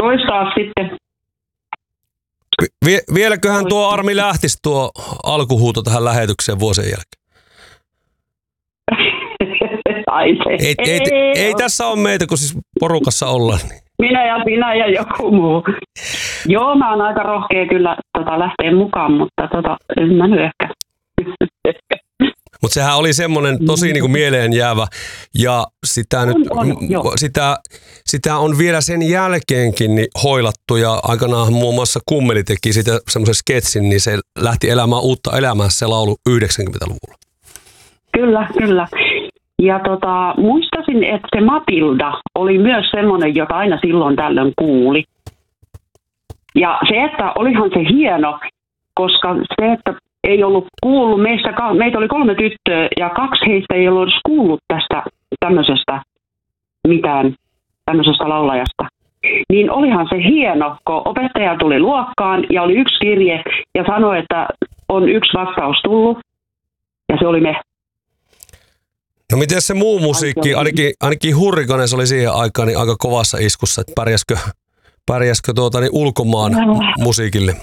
toistaa sitten. Vieläköhän tuo Armi lähtisi tuo alkuhuuto tähän lähetykseen vuosien jälkeen? Ei tässä ole meitä, kun siis porukassa ollaan. Minä ja joku muu. Joo, mä oon aika rohkea kyllä lähteä mukaan, mutta en mä nyt ehkä. Mutta sehän oli semmoinen tosi niinku mieleen jäävä ja sitä on vielä sen jälkeenkin niin hoilattu ja aikanaan muun muassa Kummeli teki sitä semmoisen sketsin, niin se lähti elämään uutta elämää se laulu 90-luvulla. Kyllä. Ja muistasin, että se Matilda oli myös semmoinen, jota aina silloin tällöin kuuli. Ja se, että olihan se hieno, koska se, että ei ollut kuullut, meitä oli 3 tyttöä ja 2 heistä ei ollut kuullut tästä tämmöisestä laulajasta. Niin olihan se hieno, kun opettaja tuli luokkaan ja oli 1 kirje ja sanoi, että on 1 vastaus tullut ja se oli me. No miten se muu musiikki, ainakin Hurrikanes oli siihen aikaan niin aika kovassa iskussa, että pärjäskö ulkomaan musiikille?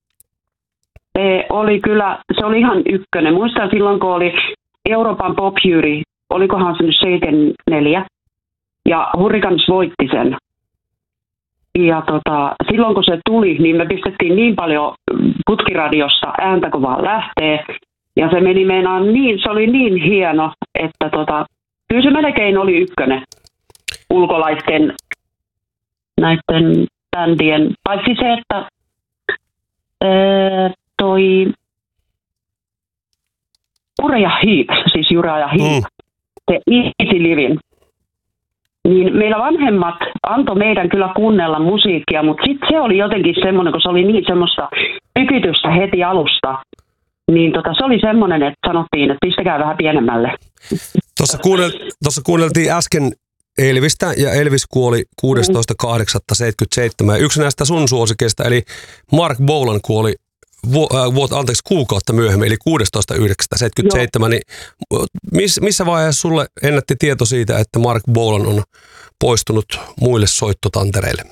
Se oli ihan ykkönen. Muistan silloin, kun oli Euroopan Pop Jury, olikohan se nyt 74, ja Hurrikanes voitti sen. Ja silloin, kun se tuli, niin me pistettiin niin paljon putkiradiossa ääntä, kun vaan lähtee. Ja se meni se oli niin hieno, että kyllä se melkein oli ykkönen ulkolaisten näiden bändien. Paitsi se, että toi Uriah Heep, siis Uriah Heep, se Easy Living, niin meillä vanhemmat antoi meidän kyllä kuunnella musiikkia, mutta sitten se oli jotenkin semmoinen, kun se oli niin semmoista tykitystä heti alusta, niin se oli semmoinen, että sanottiin, että pistäkää vähän pienemmälle. Tuossa kuunneltiin äsken Elvistä, ja Elvis kuoli 16.8.77. Yksi näistä sun suosikeista, eli Mark Bolan kuoli kuukautta myöhemmin, eli 16.9.77. Niin missä vaiheessa sulle ennätti tieto siitä, että Mark Bolan on poistunut muille soittotantereille?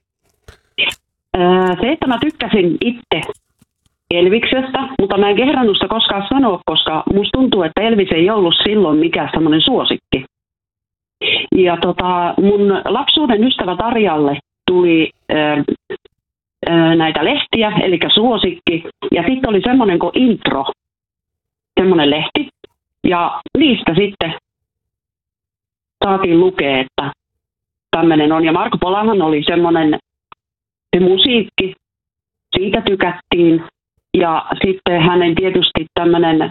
Se, että mä tykkäsin itse Elviksestä, mutta mä en kehdannut sitä koskaan sanoa, koska musta tuntuu, että Elvis ei ollut silloin mikään semmoinen suosikki. Ja mun lapsuuden ystävä Tarjalle tuli näitä lehtiä, eli suosikki, ja sitten oli semmoinen kuin Intro, semmoinen lehti, ja niistä sitten saatiin lukea, että tämmöinen on, ja Marko Polahan oli semmoinen, se musiikki, siitä tykättiin, ja sitten hänen tietysti tämmöinen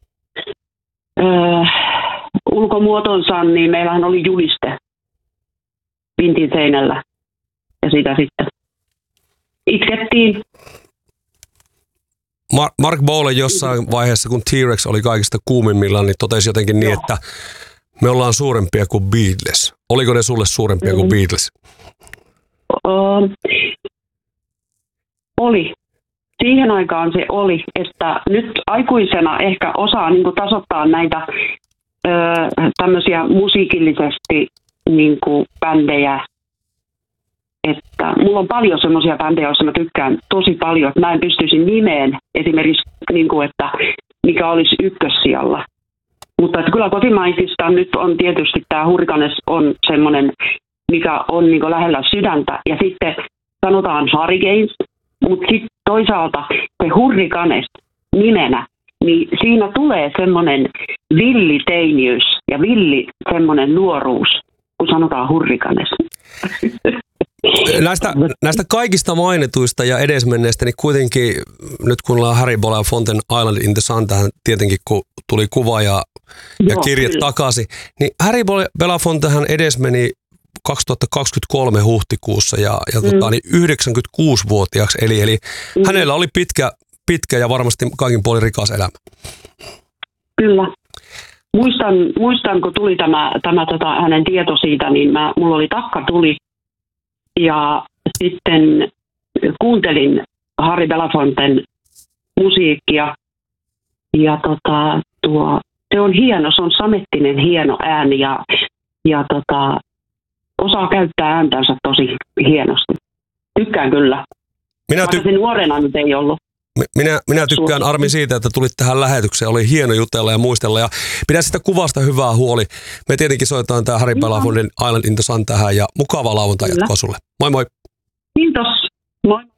ulkomuotonsa, niin meillähän oli juliste vintin seinällä, ja sitä sitten itkettiin. Mark Bolan jossain vaiheessa, kun T-Rex oli kaikista kuumimmillaan, niin totesi jotenkin niin, että me ollaan suurempia kuin Beatles. Oliko ne sulle suurempia kuin Beatles? Oli. Siihen aikaan se oli, että nyt aikuisena ehkä osaa niin kuin tasoittaa näitä tämmöisiä musiikillisesti niin kuin bändejä. Että mulla on paljon semmoisia bändejä, joissa mä tykkään tosi paljon, että mä en pystyisi nimeen esimerkiksi, niin kuin, että mikä olisi ykkössijalla. Mutta että kyllä kotimaisista nyt on tietysti tämä Hurrikanes on semmoinen, mikä on niin kuin lähellä sydäntä. Ja sitten sanotaan Hurricanes, mutta sitten toisaalta se Hurrikanes nimenä, niin siinä tulee semmoinen villiteiniys ja villi semmoinen nuoruus, kun sanotaan Hurrikanes. Näistä kaikista mainituista ja edesmenneistä, niin kuitenkin nyt kun ollaan Harry Belafonten Island in the Sun, tähän tietenkin kun tuli kuva ja kirjat takaisin, niin Harry Belafontehan edesmeni 2023 huhtikuussa ja niin 96-vuotiaaksi eli hänellä oli pitkä ja varmasti kaikin puolin rikas elämä. Kyllä. Muistan kun tuli tämä hänen tieto siitä, niin mulla oli takka tuli ja sitten kuuntelin Harry Belafonten musiikkia ja se on hieno, se on samettinen hieno ääni ja osaa käyttää ääntänsä tosi hienosti. tykkään kyllä. Vaikka se nuorena nyt ei ollut. Minä tykkään, Armi, siitä, että tulit tähän lähetykseen. Oli hieno jutella ja muistella ja pidä sitä kuvasta hyvää huoli. Me tietenkin soitetaan tämä Harry Belafonten Island in the Sun tähän ja mukavaa lauantai jatkoa sulle. Moi moi! Kiitos. Moi.